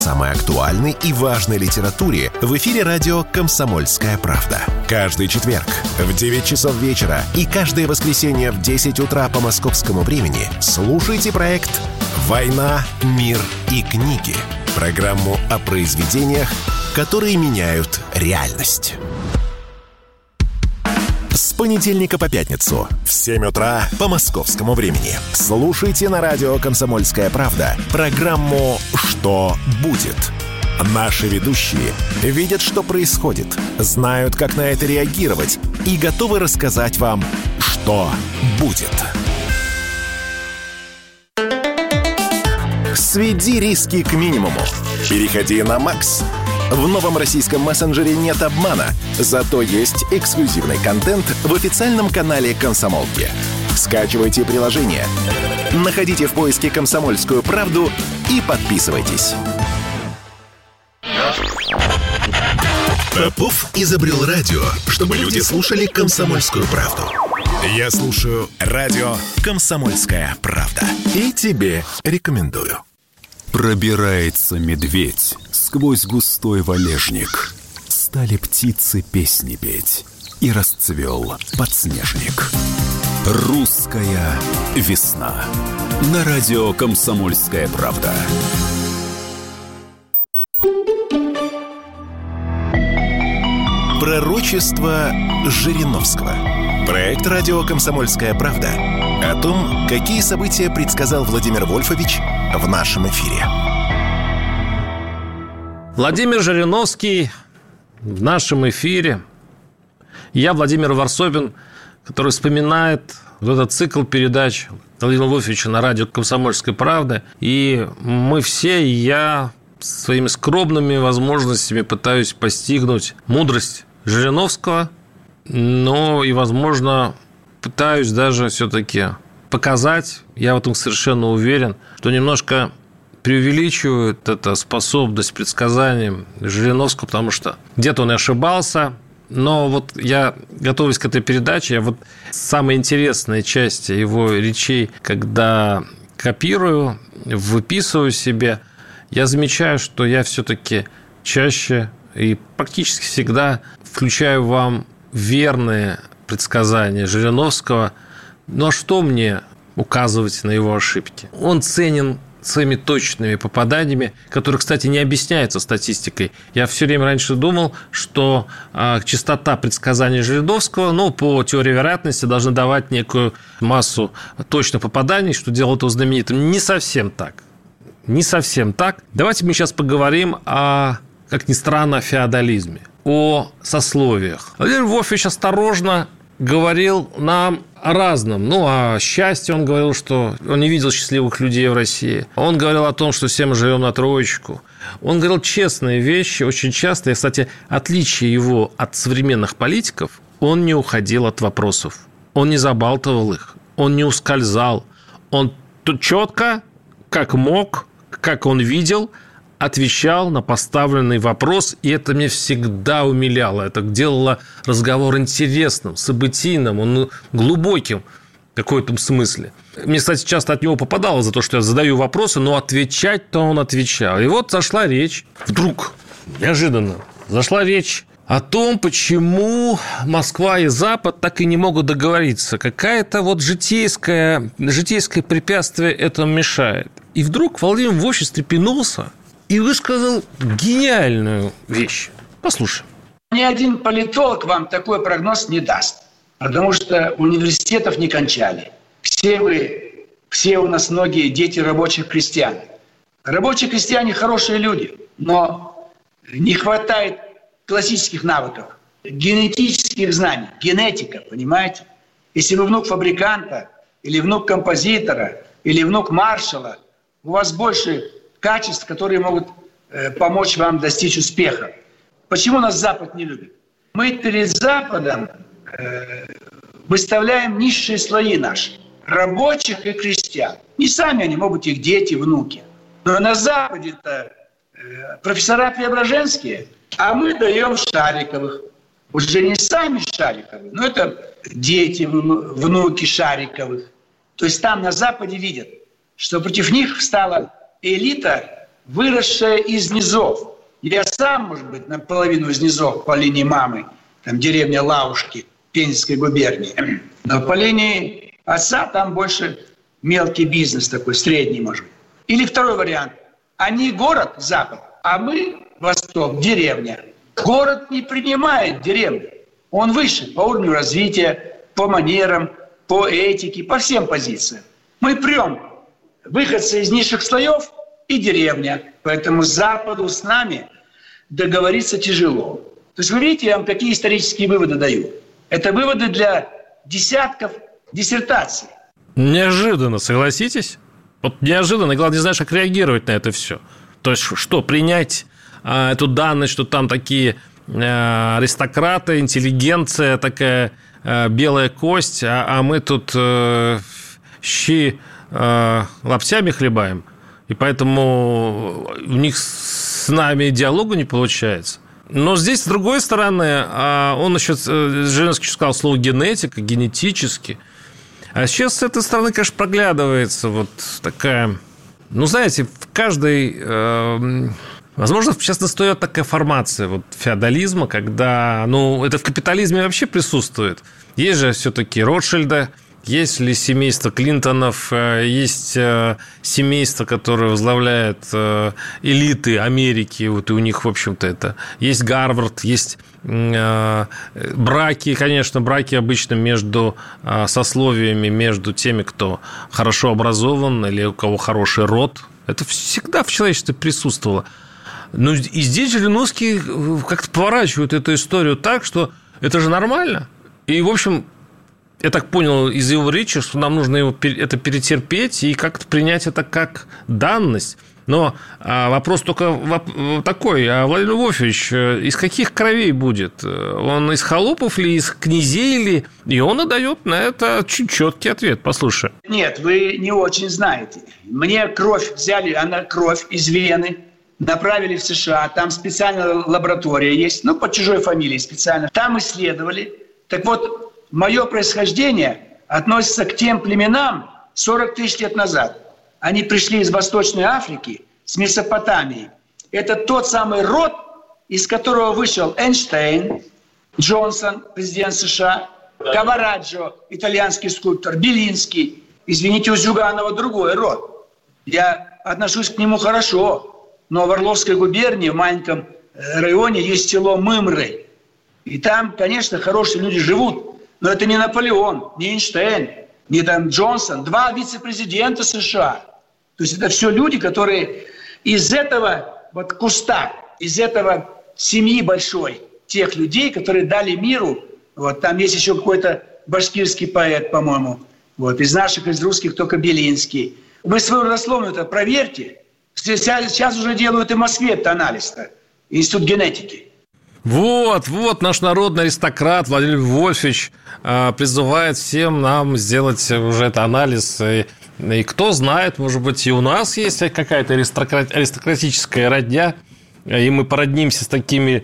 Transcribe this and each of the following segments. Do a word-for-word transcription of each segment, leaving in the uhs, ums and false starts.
самой актуальной и важной литературе в эфире радио «Комсомольская правда». Каждый четверг в девять часов вечера и каждое воскресенье в десять утра по московскому времени слушайте проект «Война, мир и книги». Программу о произведениях, которые меняют реальность. С понедельника по пятницу в семь утра по московскому времени слушайте на радио «Комсомольская правда» программу «Что будет?». Наши ведущие видят, что происходит, знают, как на это реагировать и готовы рассказать вам, что будет. Сведи риски к минимуму. Переходи на Макс. В новом российском мессенджере нет обмана, зато есть эксклюзивный контент в официальном канале «Комсомолки». Скачивайте приложение, находите в поиске «Комсомольскую правду» и подписывайтесь. Попов изобрел радио, чтобы люди слушали «Комсомольскую правду». Я слушаю радио «Комсомольская правда». И тебе рекомендую. Пробирается медведь сквозь густой валежник. Стали птицы песни петь, и расцвел подснежник. Русская весна. На радио «Комсомольская правда». Пророчество Жириновского. Проект радио «Комсомольская правда» о том, какие события предсказал Владимир Вольфович в нашем эфире. Владимир Жириновский в нашем эфире. Я, Владимир Варсобин, который вспоминает вот этот цикл передач Владимира Вольфовича на радио «Комсомольская правда». И мы все, и я, своими скромными возможностями пытаюсь постигнуть мудрость Жириновского, но и, возможно, пытаюсь даже все-таки показать, я в этом совершенно уверен, что немножко преувеличивают эту способность предсказания Жириновского, потому что где-то он и ошибался. Но вот я, готовясь к этой передаче, я вот самые интересные части его речей, когда копирую, выписываю себе, я замечаю, что я все-таки чаще и практически всегда включаю вам верные предсказания Жириновского. Но что мне указывать на его ошибки? Он ценен своими точными попаданиями, которые, кстати, не объясняются статистикой. Я все время раньше думал, что э, частота предсказаний Жириновского, ну, по теории вероятности, должна давать некую массу точных попаданий, что делает его знаменитым. Не совсем так. Не совсем так. Давайте мы сейчас поговорим о, как ни странно, о феодализме, о сословиях. Владимир Вольфович осторожно говорил нам о разном. Ну, о счастье он говорил, что он не видел счастливых людей в России. Он говорил о том, что все мы живем на троечку. Он говорил честные вещи, очень часто. И, кстати, отличие его от современных политиков, он не уходил от вопросов. Он не забалтывал их. Он не ускользал. Он четко, как мог, как он видел, отвечал на поставленный вопрос, и это меня всегда умиляло. Это делало разговор интересным, событийным, он глубоким в каком-то смысле. Мне, кстати, часто от него попадало за то, что я задаю вопросы, но отвечать-то он отвечал. И вот зашла речь, вдруг, неожиданно, зашла речь о том, почему Москва и Запад так и не могут договориться. Какое-то вот житейское, житейское препятствие этому мешает. И вдруг Владимир Вольфович встрепенулся и высказал гениальную вещь. Послушай. Ни один политолог вам такой прогноз не даст, потому что университетов не кончали. Все вы, все у нас многие дети рабочих крестьян. Рабочие крестьяне хорошие люди, но не хватает классических навыков, генетических знаний, генетика, понимаете? Если вы внук фабриканта, или внук композитора, или внук маршала, у вас больше качеств, которые могут э, помочь вам достичь успеха. Почему нас Запад не любит? Мы перед Западом э, выставляем низшие слои наши, рабочих и крестьян. Не сами они, могут быть их дети, внуки. Но на Западе-то э, профессора преображенские, а мы даем Шариковых. Уже не сами Шариковы, но это дети, внуки Шариковых. То есть там на Западе видят, что против них встала элита выросшая из низов. Я сам, может быть, наполовину из низов по линии мамы, там деревня Лаушки, Пензенской губернии. Но по линии отца там больше мелкий бизнес такой, средний, может быть. Или второй вариант. Они город, запад, а мы, восток, деревня. Город не принимает деревню. Он выше по уровню развития, по манерам, по этике, по всем позициям. Мы прям выходцы из низших слоев и деревня. Поэтому Западу с нами договориться тяжело. То есть вы видите, я вам какие исторические выводы даю. Это выводы для десятков диссертаций. Неожиданно, согласитесь? Вот неожиданно, главное, не знаешь, как реагировать на это все. То есть что, принять а, эту данность, что там такие а, аристократы, интеллигенция такая, а, белая кость, а, а мы тут а, щи а, локтями хлебаем, и поэтому у них с нами диалога не получается. Но здесь, с другой стороны, он еще, Жириновский сказал слово генетика, генетически. А сейчас с этой стороны, конечно, проглядывается вот такая... Ну, знаете, в каждой... Э, возможно, сейчас настает такая формация вот феодализма, когда... Ну, это в капитализме вообще присутствует. Есть же все-таки Ротшильды, есть ли семейство Клинтонов, есть семейство, которое возглавляет элиты Америки, вот и у них, в общем-то, это... Есть Гарвард, есть... Браки, конечно, браки обычно между сословиями, между теми, кто хорошо образован или у кого хороший род. Это всегда в человечестве присутствовало. Но и здесь Жириновский как-то поворачивает эту историю так, что это же нормально. И, в общем, я так понял из его речи, что нам нужно его это перетерпеть и как-то принять это как данность. Но вопрос только такой, а Владимир Львович из каких кровей будет? Он из холопов ли, из князей ли? И он отдает на это чуть четкий ответ. Послушай. Нет, вы не очень знаете. Мне кровь взяли, она кровь из вены, направили в США. Там специальная лаборатория есть, ну, под чужой фамилией специально. Там исследовали. Так вот, мое происхождение относится к тем племенам сорок тысяч лет назад. Они пришли из Восточной Африки, с Месопотамии. Это тот самый род, из которого вышел Эйнштейн, Джонсон, президент США, Кавараджо, итальянский скульптор, Белинский. Извините, у Зюганова другой род. Я отношусь к нему хорошо, но в Орловской губернии, в маленьком районе, есть село Мымры. И там, конечно, хорошие люди живут, но это не Наполеон, не Эйнштейн, не там Джонсон, два вице-президента США. То есть это все люди, которые из этого вот куста, из этого семьи большой, тех людей, которые дали миру. Вот там есть еще какой-то башкирский поэт, по-моему. Вот из наших, из русских только Белинский. Вы свою родословную это проверьте. Сейчас, сейчас уже делают и в Москве этот анализ-то. Институт генетики. Вот, вот наш народный аристократ Владимир Вольфович э, призывает всем нам сделать уже этот анализ. И, и кто знает, может быть, и у нас есть какая-то аристократ, аристократическая родня, и мы породнимся с такими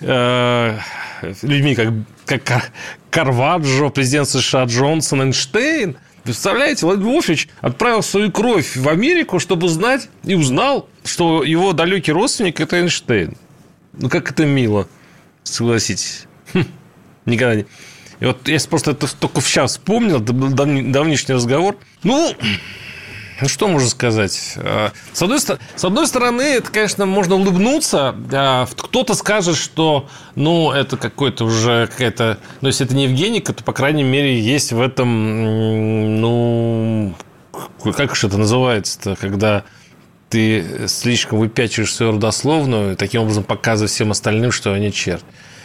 э, людьми, как, как Карваджо, президент США Джонсон, Эйнштейн. Представляете, Владимир Вольфович отправил свою кровь в Америку, чтобы узнать, и узнал, что его далекий родственник – это Эйнштейн. Ну, как это мило, согласитесь. Хм, никогда не... И вот я просто это только сейчас вспомнил, давнишний разговор. Ну, ну, что можно сказать? С одной, с одной стороны, это, конечно, можно улыбнуться. Кто-то скажет, что, ну, это какой-то уже какая-то... Ну, если это не Евгеника, то, по крайней мере, есть в этом, ну... Как же это называется-то, когда... ты слишком выпячиваешь свою родословную, таким образом показывая всем остальным, что они черт.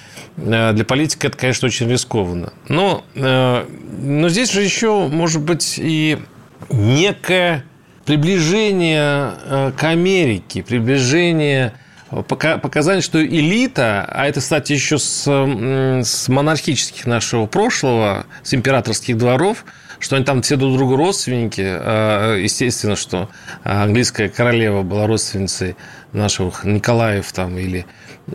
Для политика это, конечно, очень рискованно. Но, но здесь же еще, может быть, и некое приближение к Америке, приближение, показание, что элита, а это, кстати, еще с, с монархических нашего прошлого, с императорских дворов, что они там все друг другу родственники. Естественно, что английская королева была родственницей наших Николаев там, или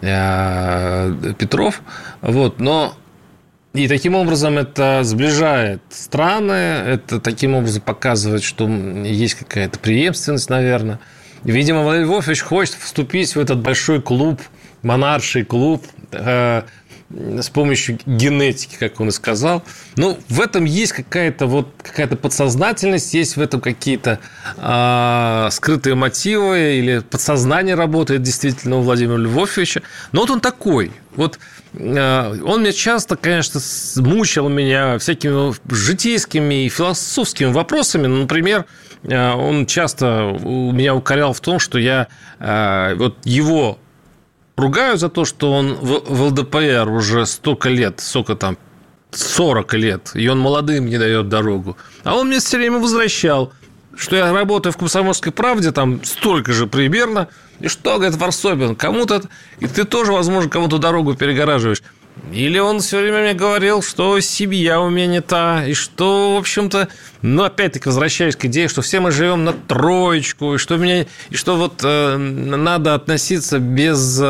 Петров. Вот. Но и таким образом это сближает страны, это таким образом показывает, что есть какая-то преемственность, наверное. Видимо, Владимир Вольфович хочет вступить в этот большой клуб, монарший клуб, э, с помощью генетики, как он и сказал. Ну, в этом есть какая-то вот какая-то подсознательность, есть в этом какие-то э, скрытые мотивы, или подсознание работает действительно у Владимира Львовича. Но вот он такой. Вот э, он меня часто, конечно, мучил меня всякими житейскими и философскими вопросами. Например, э, он часто у меня укорял в том, что я э, вот его ругаю за то, что он в ЛДПР уже столько лет, сколько там, сорок лет, и он молодым не дает дорогу. А он мне все время возвращал, что я работаю в «Комсомольской правде», там столько же примерно, и что, говорит, Варсобин, кому-то, и ты тоже, возможно, кому-то дорогу перегораживаешь. Или он все время мне говорил, что семья у меня не та, и что, в общем-то, ну, опять-таки, возвращаюсь к идее, что все мы живем на троечку, и что, меня, и что вот э, надо относиться без,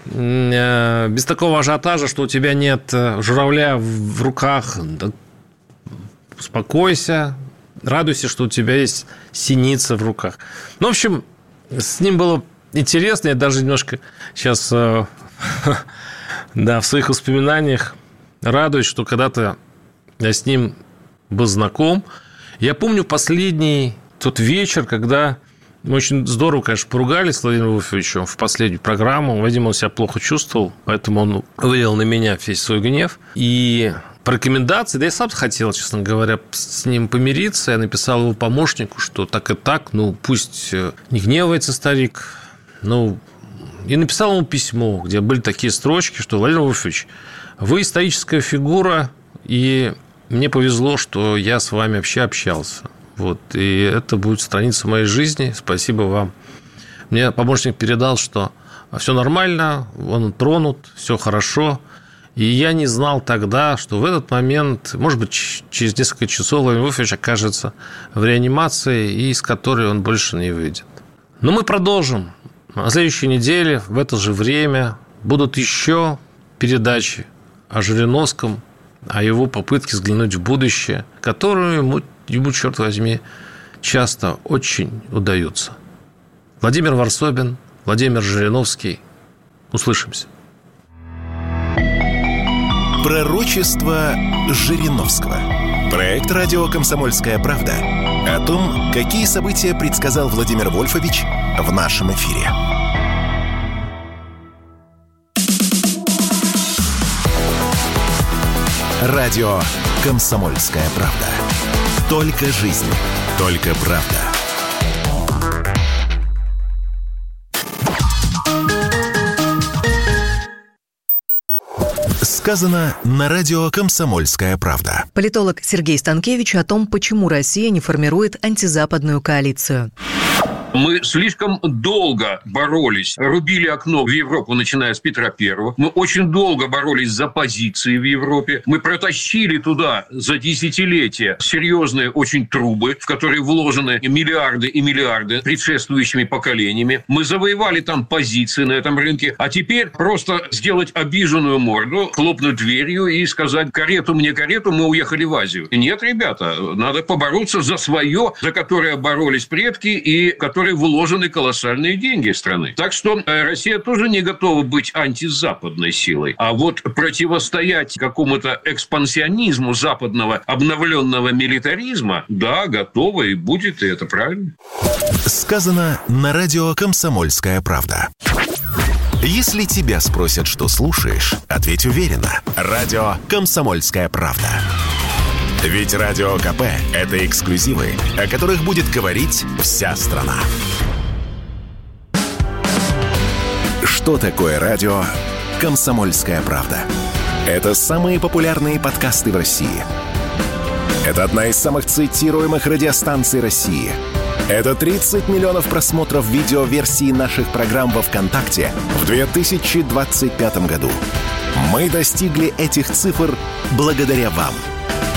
э, без такого ажиотажа, что у тебя нет журавля в руках. Да, успокойся, радуйся, что у тебя есть синица в руках. Ну, в общем, с ним было интересно, я даже немножко сейчас... Э, Да, в своих воспоминаниях радуюсь, что когда-то я с ним был знаком. Я помню последний тот вечер, когда мы очень здорово, конечно, поругались с Владимиром Вольфовичем в последнюю программу. Видимо, он себя плохо чувствовал, поэтому он вылил на меня весь свой гнев. И по рекомендации, да я сам хотел, честно говоря, с ним помириться. Я написал его помощнику, что так и так, ну, пусть не гневается старик, ну... И написал ему письмо, где были такие строчки, что Владимир Вольфович, вы историческая фигура, и мне повезло, что я с вами вообще общался. Вот, и это будет страница моей жизни. Спасибо вам. Мне помощник передал, что все нормально, он тронут, все хорошо. И я не знал тогда, что в этот момент, может быть, через несколько часов Владимир Вольфович окажется в реанимации, и из которой он больше не выйдет. Но мы продолжим. На следующей неделе в это же время будут еще передачи о Жириновском, о его попытке взглянуть в будущее, которую ему, ему, черт возьми, часто очень удаются. Владимир Варсобин, Владимир Жириновский. Услышимся. Пророчество Жириновского. Проект радио «Комсомольская правда» о том, какие события предсказал Владимир Вольфович в нашем эфире. Радио «Комсомольская правда». Только жизнь, только правда. Сказано на радио «Комсомольская правда». Политолог Сергей Станкевич о том, почему Россия не формирует антизападную коалицию. Мы слишком долго боролись, рубили окно в Европу, начиная с Петра Первого. Мы очень долго боролись за позиции в Европе. Мы протащили туда за десятилетия серьезные очень трубы, в которые вложены миллиарды и миллиарды предшествующими поколениями. Мы завоевали там позиции на этом рынке. А теперь просто сделать обиженную морду, хлопнуть дверью и сказать: карету мне, карету, мы уехали в Азию. Нет, ребята, надо побороться за свое, за которое боролись предки и которые вложены колоссальные деньги страны. Так что Россия тоже не готова быть антизападной силой. А вот противостоять какому-то экспансионизму западного обновленного милитаризма, да, готова и будет, и это правильно. Сказано на радио «Комсомольская правда». Если тебя спросят, что слушаешь, ответь уверенно. Радио «Комсомольская правда». Ведь Радио КП – это эксклюзивы, о которых будет говорить вся страна. Что такое радио «Комсомольская правда»? Это самые популярные подкасты в России. Это одна из самых цитируемых радиостанций России. Это тридцать миллионов просмотров видеоверсии наших программ во ВКонтакте в две тысячи двадцать пятом году. Мы достигли этих цифр благодаря вам.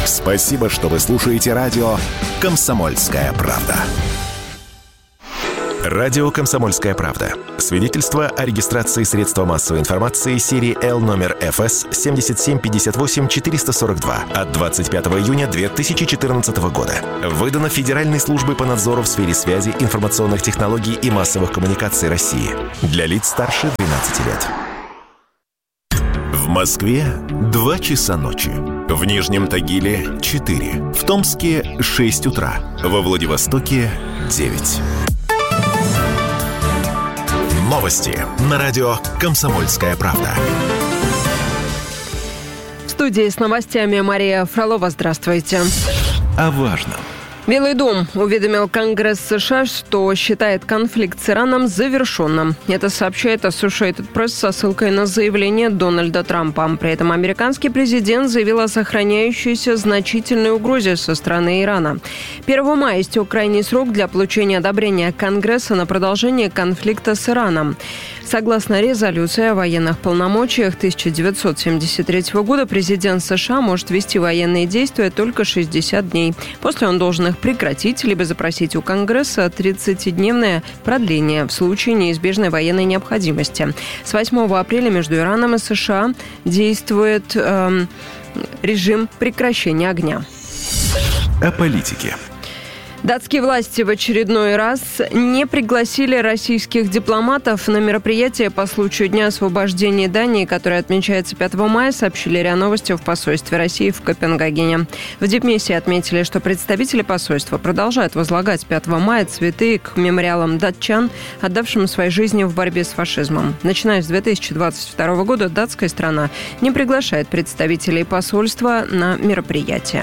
Спасибо, что вы слушаете радио «Комсомольская правда». Радио «Комсомольская правда». Свидетельство о регистрации средства массовой информации серии Л номер эф эс семь семь пять восемь четыре сорок два от двадцать пятого июня две тысячи четырнадцатого года. Выдано Федеральной службой по надзору в сфере связи, информационных технологий и массовых коммуникаций России. Для лиц старше двенадцати лет. В Москве два часа ночи. В Нижнем Тагиле четыре. В Томске шесть утра. Во Владивостоке девять. Новости на радио «Комсомольская правда». В студии с новостями Мария Фролова. Здравствуйте. О важном. Белый дом уведомил Конгресс США, что считает конфликт с Ираном завершенным. Это сообщает Associated Press со ссылкой на заявление Дональда Трампа. При этом американский президент заявил о сохраняющейся значительной угрозе со стороны Ирана. первого мая истек крайний срок для получения одобрения Конгресса на продолжение конфликта с Ираном. Согласно резолюции о военных полномочиях тысяча девятьсот семьдесят третьего года, президент США может вести военные действия только шестьдесят дней. После он должен их прекратить, либо запросить у Конгресса тридцатидневное продление в случае неизбежной военной необходимости. С восьмого апреля между Ираном и США действует э, режим прекращения огня. О политике. Датские власти в очередной раз не пригласили российских дипломатов на мероприятие по случаю Дня освобождения Дании, которое отмечается пятого мая, сообщили РИА Новости в посольстве России в Копенгагене. В дипмиссии отметили, что представители посольства продолжают возлагать пятого мая цветы к мемориалам датчан, отдавшим свои жизни в борьбе с фашизмом. Начиная с две тысячи двадцать второго года датская страна не приглашает представителей посольства на мероприятие.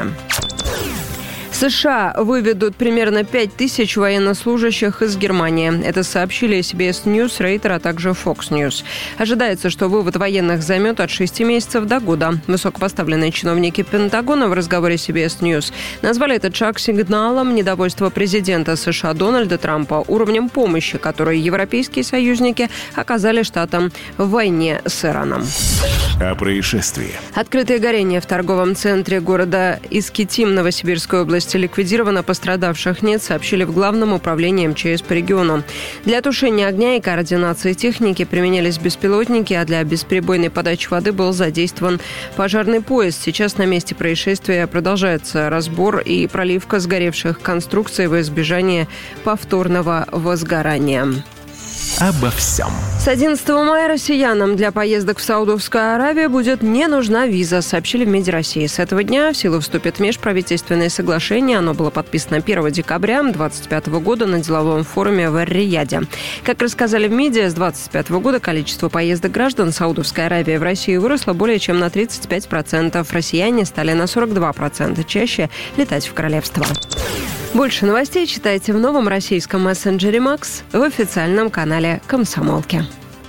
США выведут примерно пять тысяч военнослужащих из Германии. Это сообщили си би эс News, Рейтер, а также Fox News. Ожидается, что вывод военных займет от шести месяцев до года. Высокопоставленные чиновники Пентагона в разговоре с си би эс News назвали этот шаг сигналом недовольства президента США Дональда Трампа уровнем помощи, которую европейские союзники оказали штатам в войне с Ираном. О происшествии. Открытое горение в торговом центре города Искитим Новосибирской области ликвидировано, пострадавших нет, сообщили в Главном управлении эм че эс по региону. Для тушения огня и координации техники применялись беспилотники, а для бесперебойной подачи воды был задействован пожарный поезд. Сейчас на месте происшествия продолжается разбор и проливка сгоревших конструкций во избежание повторного возгорания. Обо всем. С одиннадцатого мая россиянам для поездок в Саудовскую Аравию будет не нужна виза, сообщили в МИДе России. С этого дня в силу вступит межправительственное соглашение. Оно было подписано первого декабря две тысячи двадцать пятого года на деловом форуме в Эр-Рияде. Как рассказали в МИДе, с две тысячи двадцать пятого года количество поездок граждан Саудовской Аравии в Россию выросло более чем на тридцать пять процентов. Россияне стали на сорок два процента чаще летать в королевство. Больше новостей читайте в новом российском мессенджере «Макс» в официальном канале «Комсомолки».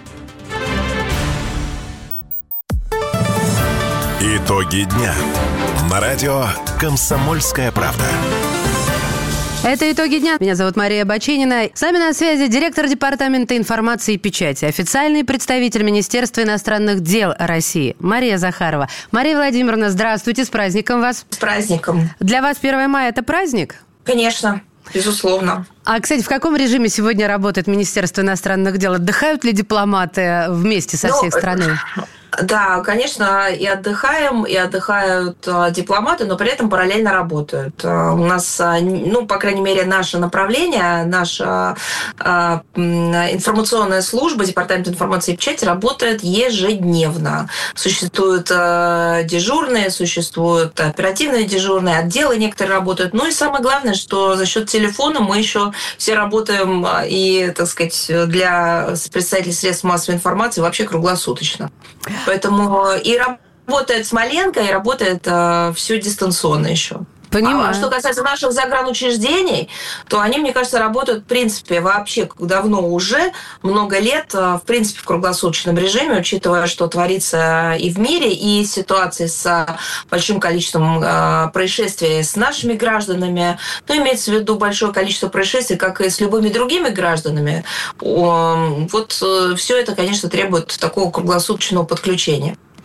Итоги дня. На радио «Комсомольская правда». Это «Итоги дня». Меня зовут Мария Баченина. С нами на связи директор Департамента информации и печати, официальный представитель Министерства иностранных дел России Мария Захарова. Мария Владимировна, здравствуйте, с праздником вас. С праздником. Для вас первое мая – это праздник? Конечно, безусловно. А, кстати, в каком режиме сегодня работает Министерство иностранных дел? Отдыхают ли дипломаты вместе со всей ну, страной? Да, конечно, и отдыхаем, и отдыхают дипломаты, но при этом параллельно работают. У нас, ну, по крайней мере, наше направление, наша информационная служба, Департамент информации и печати работает ежедневно. Существуют дежурные, существуют оперативные дежурные, отделы некоторые работают. Ну и самое главное, что за счет телефона мы еще все работаем и, так сказать, для представителей средств массовой информации вообще круглосуточно. Поэтому и работает Смоленко, и работает э, все дистанционно еще. Понимаю. А что касается наших загранучреждений, то они, мне кажется, работают, в принципе, вообще давно уже, много лет, в принципе, в круглосуточном режиме, учитывая, что творится и в мире, и ситуации с большим количеством происшествий с нашими гражданами. Ну, имеется в виду большое количество происшествий, как и с любыми другими гражданами. Вот все это, конечно, требует такого круглосуточного подключения.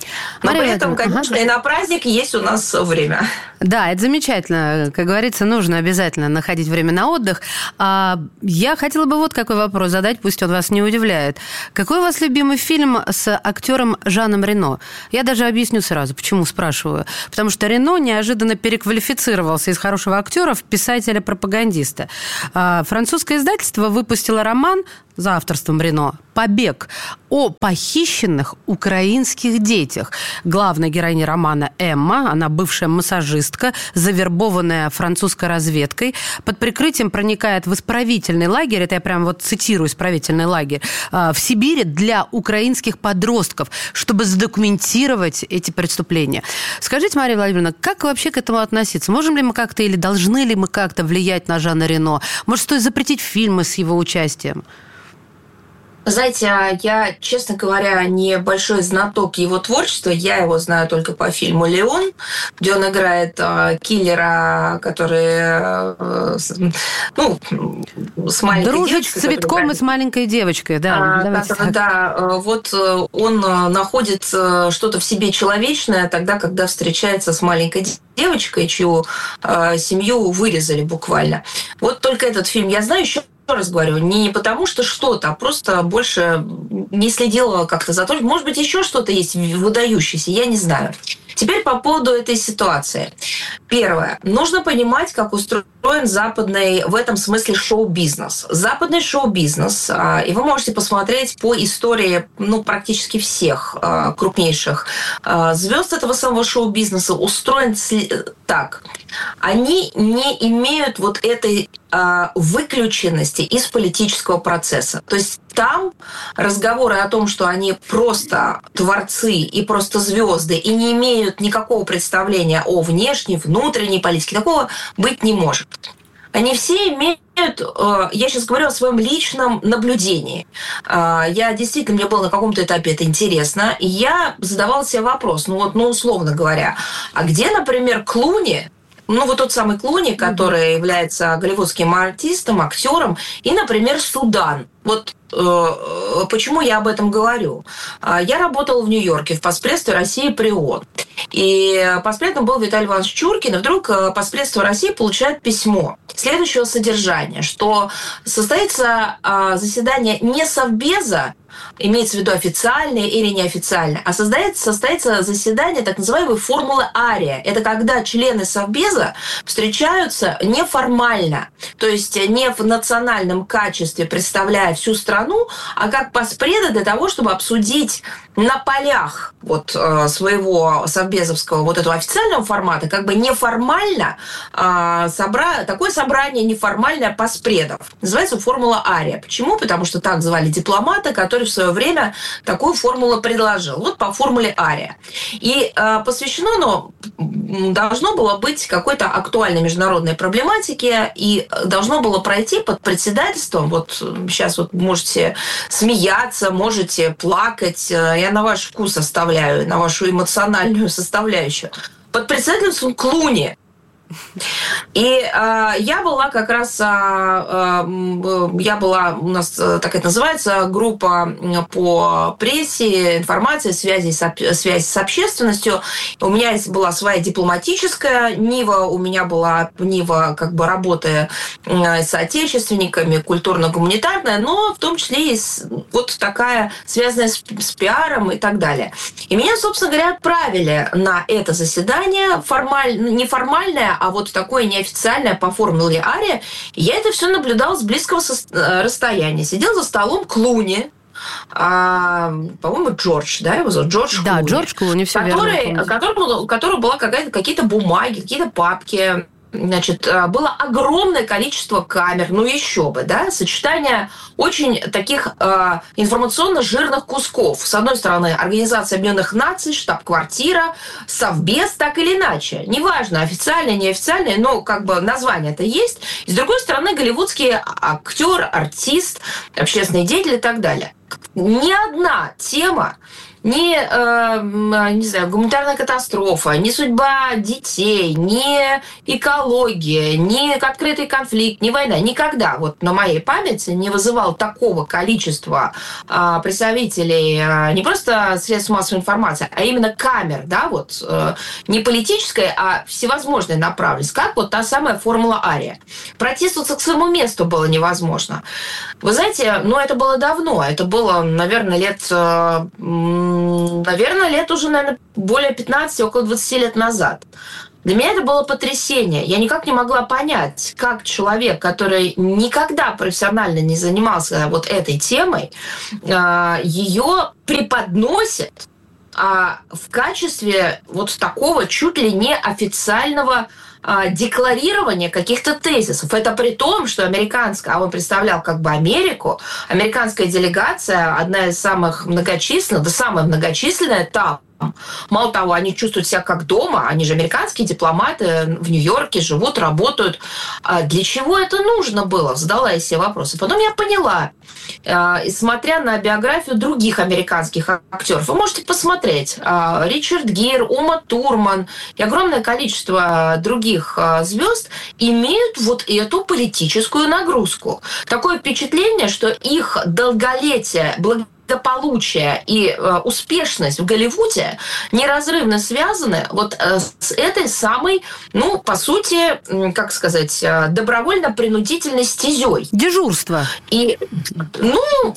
Но Мария при этом, конечно, ага. и на праздник есть у нас время. Да, это замечательно. Как говорится, нужно обязательно находить время на отдых. А я хотела бы вот какой вопрос задать, пусть он вас не удивляет. Какой у вас любимый фильм с актером Жаном Рено? Я даже объясню сразу, почему спрашиваю. Потому что Рено неожиданно переквалифицировался из хорошего актера в писателя-пропагандиста. Французское издательство выпустило роман за авторством Рено «Побег» о похищенных украинских детях. Главная героиня романа Эмма, она бывшая массажистка, завербованная французской разведкой, под прикрытием проникает в исправительный лагерь, это я прям вот цитирую исправительный лагерь, в Сибири для украинских подростков, чтобы задокументировать эти преступления. Скажите, Мария Владимировна, как вообще к этому относиться? Можем ли мы как-то или должны ли мы как-то влиять на Жана Рено? Может, стоит запретить фильмы с его участием? Знаете, я, честно говоря, не большой знаток его творчества. Я его знаю только по фильму «Леон», где он играет э, киллера, который э, ну, с маленькой Дружит девочкой. с цветком который... и с маленькой девочкой, да. А, да, да, вот он находит что-то в себе человечное тогда, когда встречается с маленькой девочкой, чью э, семью вырезали буквально. Вот только этот фильм я знаю. Еще раз говорю, не потому что что-то, а просто больше не следила как-то за то. Может быть, еще что-то есть выдающееся, я не знаю. Теперь по поводу этой ситуации. Первое. Нужно понимать, как устроен западный, в этом смысле, шоу-бизнес. Западный шоу-бизнес, и вы можете посмотреть по истории ну, практически всех крупнейших звезд этого самого шоу-бизнеса, устроен так. Они не имеют вот этой выключенности из политического процесса. То есть там разговоры о том, что они просто творцы и просто звезды и не имеют никакого представления о внешней, внутренней политике, такого быть не может. Они все имеют, я сейчас говорю о своем личном наблюдении. Я действительно, мне было на каком-то этапе это интересно, и я задавала себе вопрос, ну вот, ну условно говоря, а где, например, Клуни, ну, вот тот самый Клуни, который mm-hmm. является голливудским артистом, актером, и, например, Судан. Вот э, почему я об этом говорю. Я работала в Нью-Йорке в Поспредстве России при ООН. И поспредством был Виталий Иванович Чуркин, и вдруг Поспредство России получает письмо следующего содержания, что состоится заседание не Совбеза, имеется в виду официальное или неофициальное, а создается, состоится заседание так называемой формулы Ария. Это когда члены Совбеза встречаются неформально, то есть не в национальном качестве, представляя всю страну, а как поспреда для того, чтобы обсудить на полях вот, своего совбезовского вот этого официального формата, как бы неформально собра... такое собрание неформальное поспредов. Называется формула Ария. Почему? Потому что так звали дипломата, который в свое время такую формулу предложил. Вот по формуле Ария. И э, посвящено оно должно было быть какой-то актуальной международной проблематике и должно было пройти под председательством. Вот сейчас вот можете смеяться, можете плакать. Я на ваш вкус оставляю, на вашу эмоциональную составляющую. Под председательством Клуни. И э, я была как раз, э, э, я была, у нас так это называется, группа по прессе, информации, связи, связи с общественностью. У меня была своя дипломатическая нива, у меня была нива как бы работы с соотечественниками, культурно-гуманитарная, но в том числе и вот такая, связанная с, с пиаром и так далее. И меня, собственно говоря, отправили на это заседание, формаль, неформальное, а вот такое неофициальное по формуле Ария. Я это все наблюдала с близкого расстояния. Сидел за столом Клуни, а, по-моему, Джордж, да, его зовут Джордж да, Клуни. Джордж Клуни, все который, верно. Которому, у которого была какая-то, какие-то бумаги, какие-то папки. Значит, было огромное количество камер, ну еще бы, да, сочетание очень таких э, информационно-жирных кусков. С одной стороны, Организация Объединенных Наций, штаб-квартира, Совбез, так или иначе. Неважно, официальное, неофициальное, но как бы название-то есть. И с другой стороны, голливудский актер, артист, общественный деятель и так далее. Ни одна тема ни, э, не знаю, гуманитарная катастрофа, ни судьба детей, ни экология, ни открытый конфликт, ни война. Никогда вот на моей памяти не вызывал такого количества э, представителей э, не просто средств массовой информации, а именно камер, да, вот, э, не политической, а всевозможной направленности, как вот та самая формула Ария. Протиснуться к своему месту было невозможно. Вы знаете, ну, это было давно, это было, наверное, лет... Э, наверное, лет уже, наверное, более пятнадцати, около двадцати лет назад. Для меня это было потрясение. Я никак не могла понять, как человек, который никогда профессионально не занимался вот этой темой, ее преподносит в качестве вот такого чуть ли не официального декларирование каких-то тезисов. Это при том, что американская, а он представлял как бы Америку, американская делегация, одна из самых многочисленных, да самая многочисленная там. Мало того, они чувствуют себя как дома, они же американские дипломаты, в Нью-Йорке живут, работают. А для чего это нужно было? Задала я себе вопрос. И потом я поняла, и смотря на биографию других американских актеров, вы можете посмотреть, Ричард Гир, Ума Турман и огромное количество других звезд имеют вот эту политическую нагрузку. Такое впечатление, что их долголетие, благодаря благополучие и э, успешность в Голливуде неразрывно связаны вот э, с этой самой, ну, по сути, э, как сказать, э, добровольно-принудительной стезей. Дежурство. И, ну,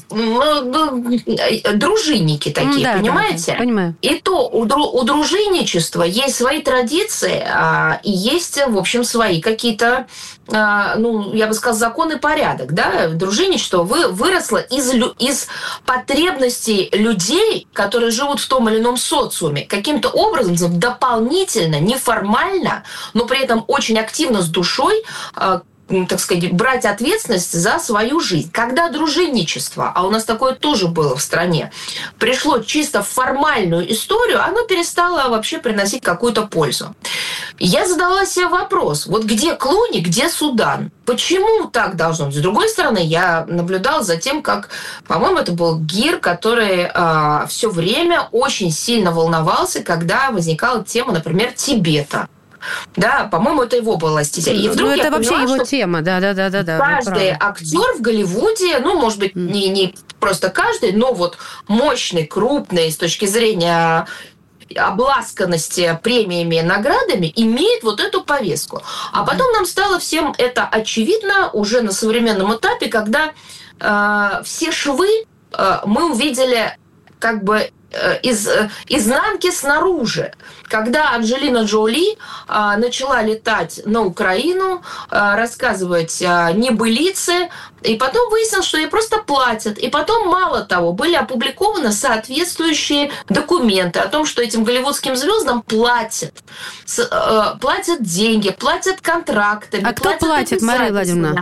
э, дружинники такие, да, понимаете? Да, понимаю. И то у, у дружинничества есть свои традиции, э, и есть, в общем, свои какие-то, э, ну, я бы сказала, закон и порядок, да? Дружинничество вы, выросло из, из потребностей потребностей людей, которые живут в том или ином социуме, каким-то образом дополнительно, неформально, но при этом очень активно с душой, так сказать, брать ответственность за свою жизнь. Когда дружинничество, а у нас такое тоже было в стране, пришло чисто в формальную историю, оно перестало вообще приносить какую-то пользу. Я задала себе вопрос, вот где Клуни, где Судан? Почему так должно быть? С другой стороны, я наблюдала за тем, как, по-моему, это был Гир, который э, все время очень сильно волновался, когда возникала тема, например, Тибета. Да, по-моему, это его была стезя. И вдруг ну, это я вообще поняла, его что тема, да, да, да, да, да. Каждый актер в Голливуде, ну, может быть, mm. не, не просто каждый, но вот мощный, крупный с точки зрения обласканности премиями и наградами имеет вот эту повестку. А потом нам стало всем это очевидно уже на современном этапе, когда э, все швы э, мы увидели как бы из изнанки снаружи. Когда Анджелина Джоли а, начала летать на Украину, а, рассказывать а, небылицы, и потом выяснилось, что ей просто платят. И потом, мало того, были опубликованы соответствующие документы о том, что этим голливудским звездам платят. С, а, платят деньги, платят контрактами. А кто платит, Мария Владимировна?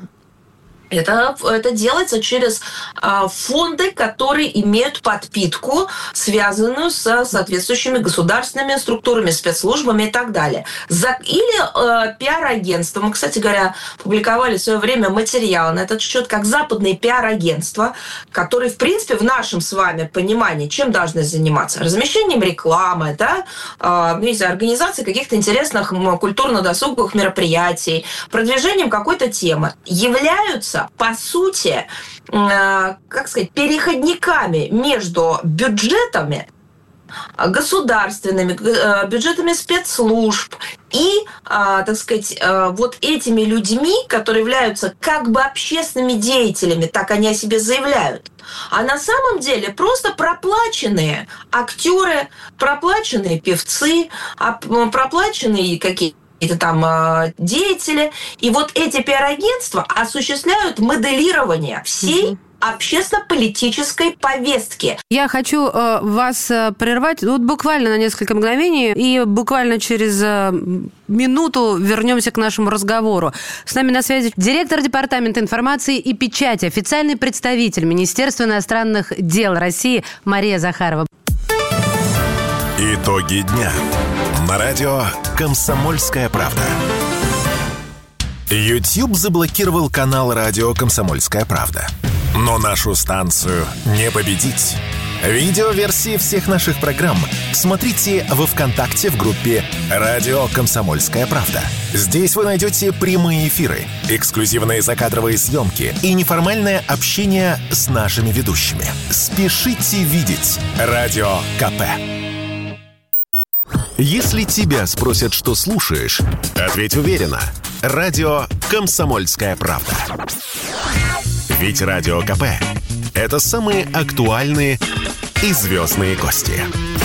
Это, это делается через а, фонды, которые имеют подпитку, связанную с соответствующими государственными структурами, спецслужбами и так далее. За, или а, пиар-агентство. Мы, кстати говоря, публиковали в свое время материал на этот счет, как западные пиар-агентства, которые, в принципе, в нашем с вами понимании, чем должны заниматься? Размещением рекламы, да? а, не знаю, организацией каких-то интересных культурно-досуговых мероприятий, продвижением какой-то темы, являются по сути, как сказать, переходниками между бюджетами государственными, бюджетами спецслужб и, так сказать, вот этими людьми, которые являются как бы общественными деятелями, так они о себе заявляют. А на самом деле просто проплаченные актеры, проплаченные певцы, проплаченные какие-то это там деятели. И вот эти пиар-агентства осуществляют моделирование всей mm-hmm. общественно-политической повестки. Я хочу э, вас прервать вот буквально на несколько мгновений, и буквально через э, минуту вернемся к нашему разговору. С нами на связи директор Департамента информации и печати, официальный представитель Министерства иностранных дел России Мария Захарова. Итоги дня. На радио «Комсомольская правда». YouTube заблокировал канал радио «Комсомольская правда». Но нашу станцию не победить. Видеоверсии всех наших программ смотрите во ВКонтакте в группе «Радио Комсомольская правда». Здесь вы найдете прямые эфиры, эксклюзивные закадровые съемки и неформальное общение с нашими ведущими. Спешите видеть «Радио КП». Если тебя спросят, что слушаешь, ответь уверенно. Радио «Комсомольская правда». Ведь Радио КП – это самые актуальные и звездные гости.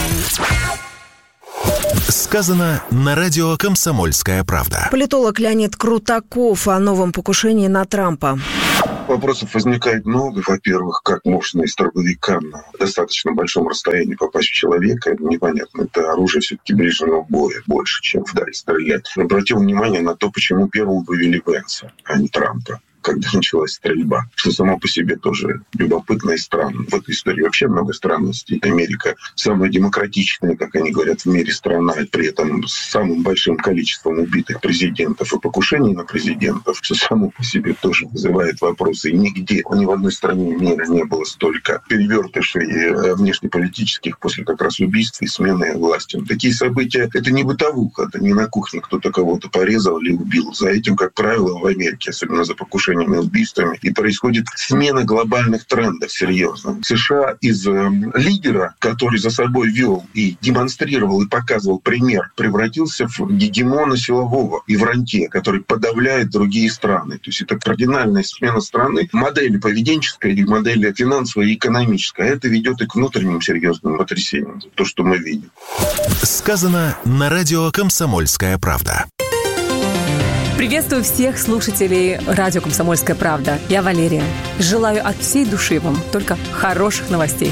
Сказано на радио «Комсомольская правда». Политолог Леонид Крутаков о новом покушении на Трампа. Вопросов возникает много. Во-первых, как можно из дробовика на достаточно большом расстоянии попасть в человека? Непонятно. Это оружие все-таки ближнего боя больше, чем вдаль стрелять. Обратил внимание на то, почему первым вывели Венса, а не Трампа, когда началась стрельба, что само по себе тоже любопытно и странно. В этой истории вообще много странностей. Америка самая демократичная, как они говорят, в мире страна, и при этом с самым большим количеством убитых президентов и покушений на президентов, что само по себе тоже вызывает вопросы. И нигде, ни в одной стране мира не было столько перевертышей внешнеполитических после как раз убийств и смены власти. Такие события — это не бытовуха, это не на кухне кто-то кого-то порезал или убил. За этим, как правило, в Америке, особенно за покушение и убийствами, и происходит смена глобальных трендов серьезно. США из э, лидера, который за собой вел и демонстрировал и показывал пример, превратился в гегемона силового и в рантье, который подавляет другие страны. То есть это кардинальная смена страны, модели поведенческой и модели финансовой и экономической. А это ведет и к внутренним серьезным потрясениям. То, что мы видим. Сказано на радио «Комсомольская правда». Приветствую всех слушателей радио «Комсомольская правда». Я Валерия. Желаю от всей души вам только хороших новостей.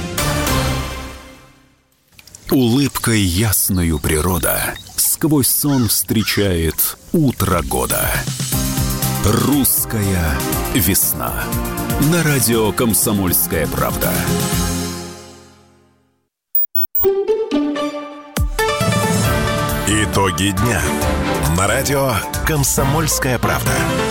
Улыбкой ясною природа сквозь сон встречает утро года. Русская весна. На радио «Комсомольская правда». Итоги дня. На радио «Комсомольская правда».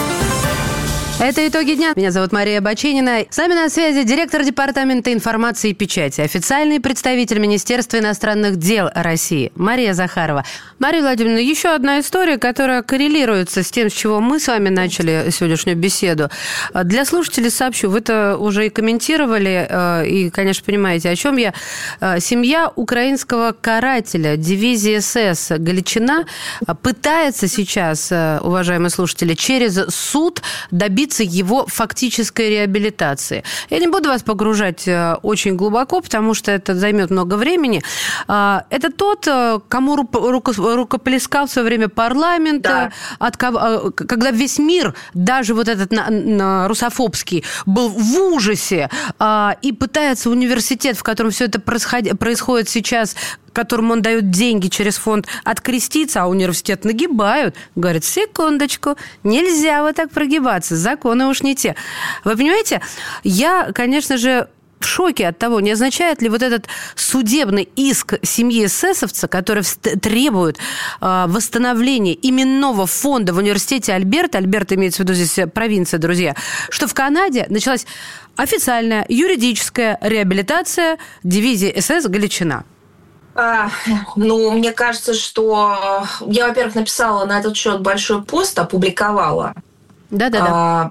Это «Итоги дня». Меня зовут Мария Баченина. С нами на связи директор Департамента информации и печати, официальный представитель Министерства иностранных дел России Мария Захарова. Мария Владимировна, еще одна история, которая коррелируется с тем, с чего мы с вами начали сегодняшнюю беседу. Для слушателей сообщу, вы это уже и комментировали, и, конечно, понимаете, о чем я. Семья украинского карателя дивизии СС «Галичина» пытается сейчас, уважаемые слушатели, через суд добиться его фактической реабилитации. Я не буду вас погружать очень глубоко, потому что это займет много времени. Это тот, кому рукоплескал в свое время парламент, да. от кого, когда весь мир, даже вот этот русофобский, был в ужасе и пытается университет, в котором все это происходит сейчас, которому он дает деньги через фонд, откреститься, а университет нагибают. Говорят, секундочку, нельзя вот так прогибаться, законы уж не те. Вы понимаете, я, конечно же, в шоке от того, не означает ли вот этот судебный иск семьи эсэсовца, который требует э, восстановления именного фонда в университете Альберта, Альберта имеется в виду здесь провинция, друзья, что в Канаде началась официальная юридическая реабилитация дивизии СС «Галичина». А, ну, мне кажется, что я, во-первых, написала на этот счет большой пост, опубликовала. Да-да-да. А,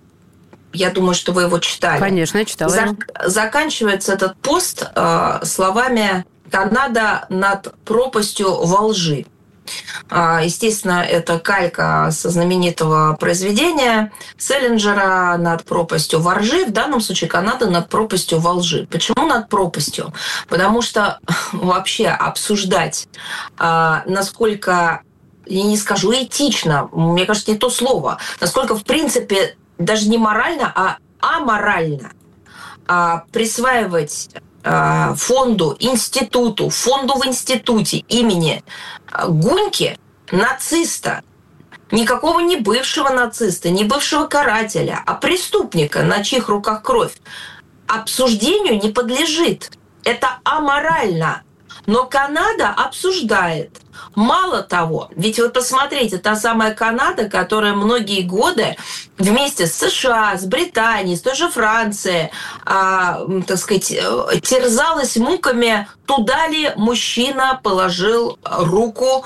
я думаю, что вы его читали. Конечно, я читала. За- заканчивается этот пост а, словами «Канада над пропастью во лжи». Естественно, это калька со знаменитого произведения Селлинджера «Над пропастью во ржи». В данном случае Канада над пропастью во лжи. Почему над пропастью? Потому что вообще обсуждать, насколько, я не скажу этично, мне кажется, не то слово, насколько, в принципе, даже не морально, а аморально присваивать фонду, институту, фонду в институте имени Гуньки, нациста, никакого не бывшего нациста, не бывшего карателя, а преступника, на чьих руках кровь, обсуждению не подлежит. Это аморально. Но Канада обсуждает Мало того, ведь вы посмотрите, та самая Канада, которая многие годы вместе с США, с Британией, с той же Францией, а, так сказать, терзалась муками, туда ли мужчина положил руку,